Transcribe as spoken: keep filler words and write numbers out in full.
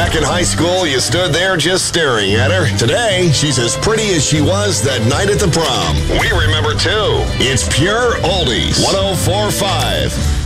Back in high school, you stood there just staring at her. Today, she's as pretty as she was that night at the prom. We remember, too. It's Pure Oldies. one oh four point five.